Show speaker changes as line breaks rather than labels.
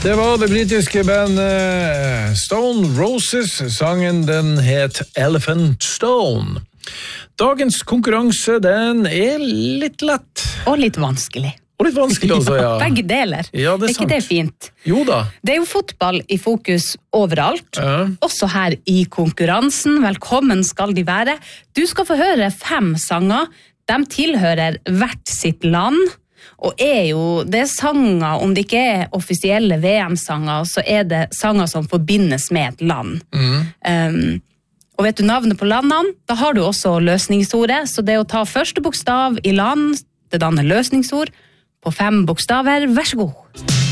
Det var det britiske bandet Stone Roses. Sangen den het Elephant Stone. Dagens konkurranse, den litt lett.
Og litt vanskelig.
Og litt vanskelig også, ja.
Begge deler.
Ja, det er sant.
Ikke det fint?
Jo da.
Det jo fotball i fokus overalt, også her i konkurransen. Velkommen skal de være. Du skal få høre 5 sanger. De tilhører hvert sitt land. Og det sanger, om det ikke offisielle VM-sanger, så det sanger som forbindes med et land. Og vet du navnet på landene? Da har du også løsningsordet, så det å ta første bokstav i land, det danner løsningsord på 5 bokstaver. Vær så god.